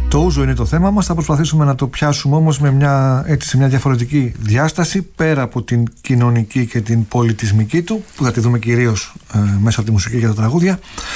Το ούζο είναι το θέμα μας. Θα προσπαθήσουμε να το πιάσουμε όμως σε μια διαφορετική διάσταση, πέρα από την κοινωνική και την πολιτισμική του, που θα τη δούμε κυρίως μέσα από τη μουσική και τα τραγούδια.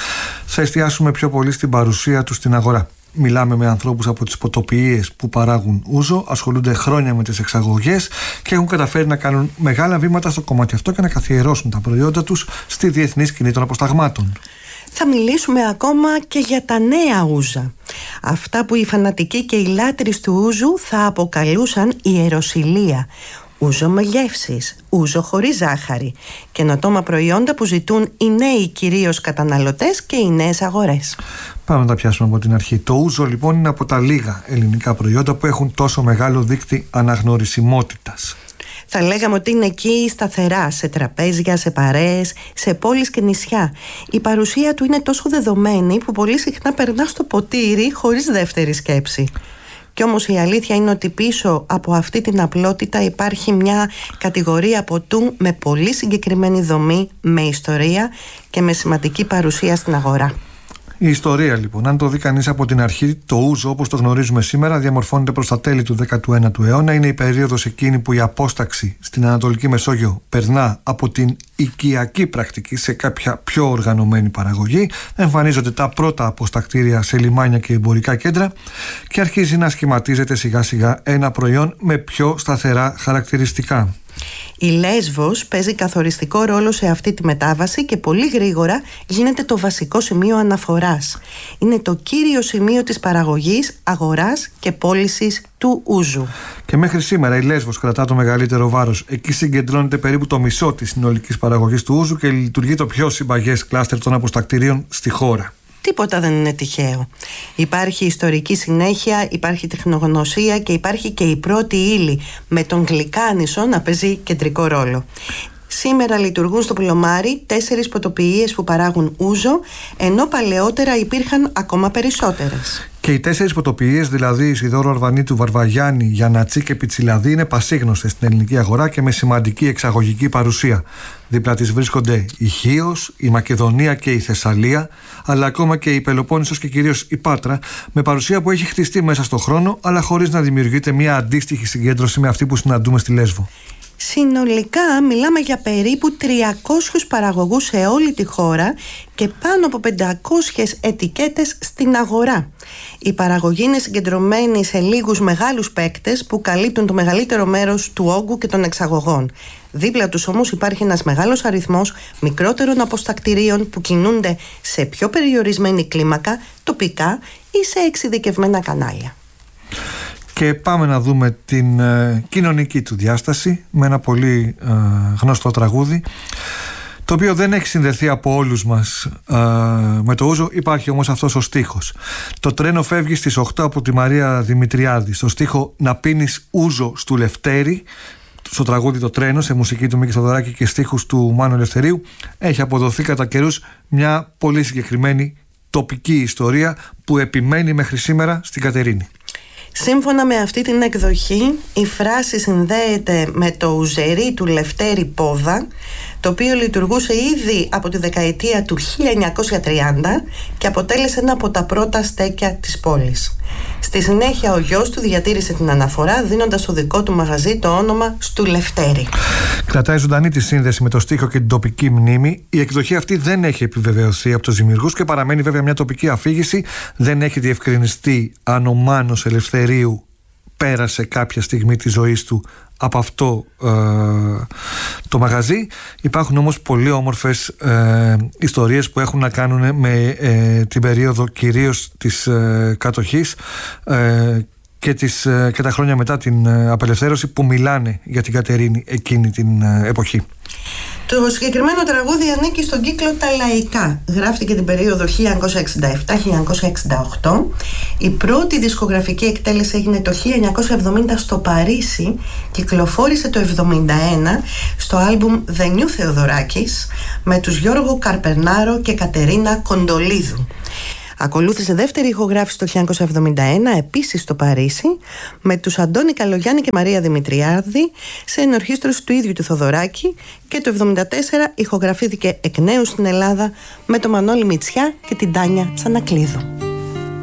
Θα εστιάσουμε πιο πολύ στην παρουσία του στην αγορά. Μιλάμε με ανθρώπους από τις ποτοποιίες που παράγουν ούζο, ασχολούνται χρόνια με τις εξαγωγές και έχουν καταφέρει να κάνουν μεγάλα βήματα στο κομμάτι αυτό και να καθιερώσουν τα προϊόντα τους στη διεθνή σκηνή των αποσταγμάτων. Θα μιλήσουμε ακόμα και για τα νέα ούζα. Αυτά που οι φανατικοί και οι λάτρεις του ούζου θα αποκαλούσαν ιεροσυλία. Ούζο με γεύσεις, ούζο χωρίς ζάχαρη. Καινοτόμα προϊόντα που ζητούν οι νέοι κυρίως καταναλωτές και οι νέες αγορές. Πάμε να τα πιάσουμε από την αρχή. Το ούζο λοιπόν είναι από τα λίγα ελληνικά προϊόντα που έχουν τόσο μεγάλο δείκτη αναγνωρισιμότητας. Θα λέγαμε ότι είναι εκεί σταθερά, σε τραπέζια, σε παρέες, σε πόλεις και νησιά. Η παρουσία του είναι τόσο δεδομένη που πολύ συχνά περνά στο ποτήρι χωρίς δεύτερη σκέψη. Κι όμως η αλήθεια είναι ότι πίσω από αυτή την απλότητα υπάρχει μια κατηγορία ποτού με πολύ συγκεκριμένη δομή, με ιστορία και με σημαντική παρουσία στην αγορά. Η ιστορία λοιπόν, αν το δει κανείς από την αρχή, το ούζο όπως το γνωρίζουμε σήμερα διαμορφώνεται προς τα τέλη του 19ου αιώνα. Είναι η περίοδος εκείνη που η απόσταξη στην Ανατολική Μεσόγειο περνά από την οικιακή πρακτική σε κάποια πιο οργανωμένη παραγωγή. Εμφανίζονται τα πρώτα αποστακτήρια σε λιμάνια και εμπορικά κέντρα και αρχίζει να σχηματίζεται σιγά σιγά ένα προϊόν με πιο σταθερά χαρακτηριστικά. Η Λέσβος παίζει καθοριστικό ρόλο σε αυτή τη μετάβαση και πολύ γρήγορα γίνεται το βασικό σημείο αναφοράς. Είναι το κύριο σημείο της παραγωγής, αγοράς και πώλησης του ούζου. Και μέχρι σήμερα η Λέσβος κρατά το μεγαλύτερο βάρος. Εκεί συγκεντρώνεται περίπου το μισό της συνολικής παραγωγής του ούζου και λειτουργεί το πιο συμπαγές κλάστερ των αποστακτηρίων στη χώρα. Τίποτα δεν είναι τυχαίο. Υπάρχει ιστορική συνέχεια, υπάρχει τεχνογνωσία και υπάρχει και η πρώτη ύλη με τον γλυκάνισο να παίζει κεντρικό ρόλο. Σήμερα λειτουργούν στο Πουλωμάρι 4 ποτοποιίες που παράγουν ούζο, ενώ παλαιότερα υπήρχαν ακόμα περισσότερες. Και οι 4 ποτοποιίες, δηλαδή Ισιδώρο Αρβανίτου, Βαρβαγιάννη, Γιαννατσί και Πιτσιλαδί, είναι πασίγνωστες στην ελληνική αγορά και με σημαντική εξαγωγική παρουσία. Δίπλα τις βρίσκονται η Χίος, η Μακεδονία και η Θεσσαλία, αλλά ακόμα και η Πελοπόννησος και κυρίως η Πάτρα, με παρουσία που έχει χτιστεί μέσα στον χρόνο, αλλά χωρίς να δημιουργείται μια αντίστοιχη συγκέντρωση με αυτή που συναντούμε στη Λέσβο. Συνολικά μιλάμε για περίπου 300 παραγωγούς σε όλη τη χώρα και πάνω από 500 ετικέτες στην αγορά. Η παραγωγή είναι συγκεντρωμένη σε λίγους μεγάλους παίκτες που καλύπτουν το μεγαλύτερο μέρος του όγκου και των εξαγωγών. Δίπλα τους όμως υπάρχει ένας μεγάλος αριθμός μικρότερων αποστακτηρίων που κινούνται σε πιο περιορισμένη κλίμακα, τοπικά ή σε εξειδικευμένα κανάλια. Και πάμε να δούμε την κοινωνική του διάσταση με ένα πολύ γνωστό τραγούδι, το οποίο δεν έχει συνδεθεί από όλους μας με το ούζο. Υπάρχει όμως αυτός ο στίχος. Το τρένο φεύγει στις 8 από τη Μαρία Δημητριάδη. Στο στίχο «Να πίνεις ούζο στου Λευτέρη», στο τραγούδι «Το τρένο», σε μουσική του Μίκη Θοδωράκη και στίχους του Μάνου Ελευθερίου, έχει αποδοθεί κατά καιρούς μια πολύ συγκεκριμένη τοπική ιστορία που επιμένει μέχρι σήμερα στην Κατερίνη. Σύμφωνα με αυτή την εκδοχή, η φράση συνδέεται με το ουζερί του Λευτέρη Πόδα, το οποίο λειτουργούσε ήδη από τη δεκαετία του 1930 και αποτέλεσε ένα από τα πρώτα στέκια της πόλης. Στη συνέχεια ο γιος του διατήρησε την αναφορά, δίνοντας στο δικό του μαγαζί το όνομα Στου Λευτέρη. Κρατάει ζωντανή τη σύνδεση με το στίχο και την τοπική μνήμη. Η εκδοχή αυτή δεν έχει επιβεβαιωθεί από τους δημιουργούς και παραμένει βέβαια μια τοπική αφήγηση. Δεν έχει διευκρινιστεί αν ο Μάνος Ελευθερίου πέρασε κάποια στιγμή της ζωής του από αυτό το μαγαζί. Υπάρχουν όμως πολύ όμορφες ιστορίες που έχουν να κάνουν με την περίοδο κυρίως της κατοχής και τα χρόνια μετά την απελευθέρωση, που μιλάνε για την Κατερίνη εκείνη την εποχή. Το συγκεκριμένο τραγούδι ανήκει στον κύκλο «Τα Λαϊκά». Γράφτηκε την περίοδο 1967-1968. Η πρώτη δισκογραφική εκτέλεση έγινε το 1970 στο Παρίσι. Κυκλοφόρησε το 1971 στο άλμπουμ The New Θεοδωράκης με τους Γιώργο Καρπερνάρο και Κατερίνα Κοντολίδου. Ακολούθησε δεύτερη ηχογράφηση το 1971 επίσης στο Παρίσι με τους Αντώνη Καλογιάννη και Μαρία Δημητριάδη σε ενορχήστρωση του ίδιου του Θοδωράκη, και το 1974 ηχογραφήθηκε εκ νέου στην Ελλάδα με τον Μανώλη Μητσιά και την Τάνια Τσανακλείδου.